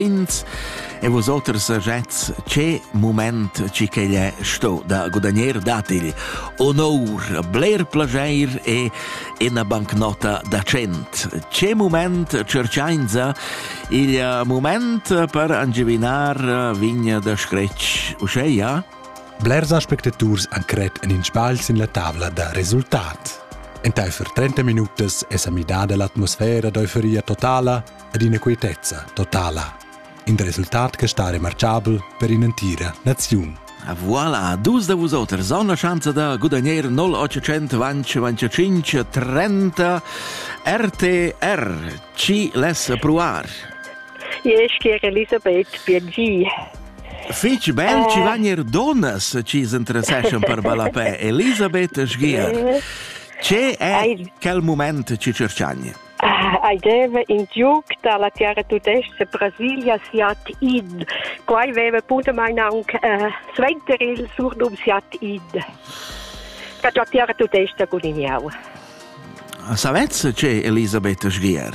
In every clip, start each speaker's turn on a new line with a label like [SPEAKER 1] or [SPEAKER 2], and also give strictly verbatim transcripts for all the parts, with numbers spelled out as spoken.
[SPEAKER 1] E vosotros sagets c'è moment ci che gli sto da guadagner datil onor, bler plager e una bancnota da cent. C'è moment cerciainza il moment per angivinar vigna da screcc usceia?
[SPEAKER 2] Blers spectators han cret en inspals in la tavola da resultat. En per trenta minutos es amidada l'atmosfera d'euforia totala ed in quietezza totala. In resultat che sta remarciabel per un'intera nazione.
[SPEAKER 1] Voilà, dus de vosotros han la chance de guadagner null ottocento venticinque trenta R T R. Ci les provar.
[SPEAKER 3] Jes, chier Elisabeth Biagi.
[SPEAKER 1] Fitch bel ci vagner donas ci s'interessession per balapè. Elisabeth Sgier. C'è è quel moment ci cerciagne?
[SPEAKER 3] Ai deve in giug dalla terra tudesta Brasilia siat id. Quai veve punta mai anche sventer il surdum siat id. Che la terra tudesta gudiniau.
[SPEAKER 1] Savets c'è Elisabeth Sgier?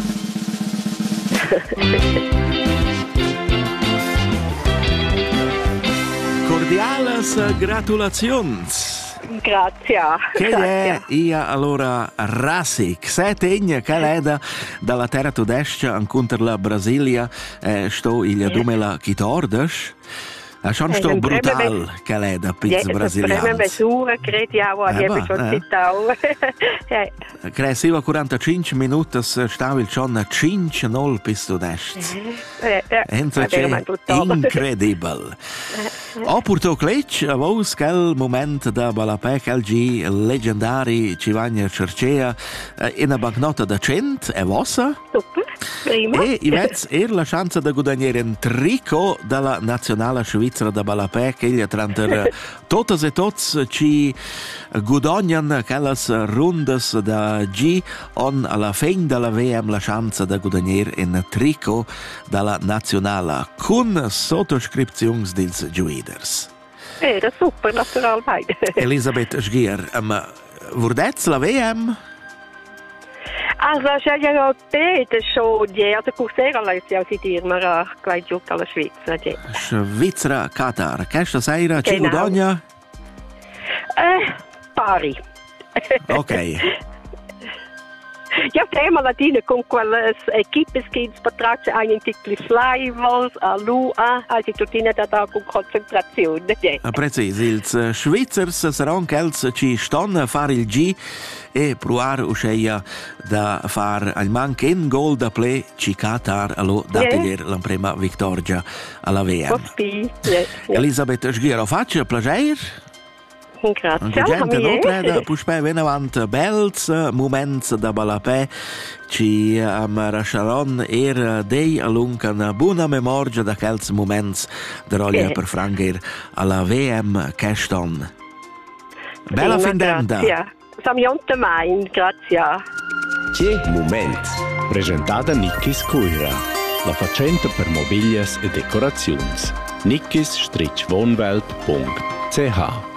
[SPEAKER 1] Cordiales gratulazions.
[SPEAKER 3] Grazie.
[SPEAKER 1] Che è ia allora Rasic, setegna che leda dalla terra tudesca incontro la Brasilia eh, sto il duemilaquattordici. È schon sto brutal che leda pizza brasiliana.
[SPEAKER 3] Prima misura crediamo a niente cittau.
[SPEAKER 1] Cresceva quarantacinque minuti stava il schon cinque nol pisto dest. Entra c'è incredibile. Ho purtò clec a vos quel moment da balapè quel G leggendari ci vagna cercea in una bancnota da cent e vossa.
[SPEAKER 3] Super. Prima.
[SPEAKER 1] E ivez er la chance da guadagnare un trico dalla nazionale svizzera da balapè che gli tranter totes e tots ci guadagnan quelles rundes da G on alla fin della V M la chance da guadagnare un trico dalla nazionale con sottoscrizioni dils giuiders.
[SPEAKER 3] Era super, naturalmente.
[SPEAKER 1] Elisabeth Sgier, um, vurdetz la V M?
[SPEAKER 3] Also, c'è ja bete schon, die, also Coursera lässt ja si dir, ma gleich giù alla Svizzera, die.
[SPEAKER 1] Svizzera, Qatar. Questa sera ci guadagna?
[SPEAKER 3] Eh, pari.
[SPEAKER 1] Ok.
[SPEAKER 3] Ja, tema latine con quelle equipes che spatraccia ein intikli Flywalls, a Lua, also tutina da da con concentrazione.
[SPEAKER 1] Precisi, ils Svizzers saranno quels ci stanno a fare il G e provare usceia da fare al manco in gol da play ci Qatar allo da tagliare la prima vittoria alla V M. Elisabeth Sgier, faccia piacere?
[SPEAKER 3] Grazie.
[SPEAKER 1] Anche gente d'oltre, puspè ven avant bels moments da balapè ci am rasciaron er dei allunca una buona memoria da quels moments da roglia per franger alla V M Keston. Bella findenda.
[SPEAKER 3] Grazie. Samionte mein, grazie.
[SPEAKER 4] Che moment. Presentata Nickis Cuira. La facenta per mobilias e decorazioni. nickis strich wohnwelt punkt c h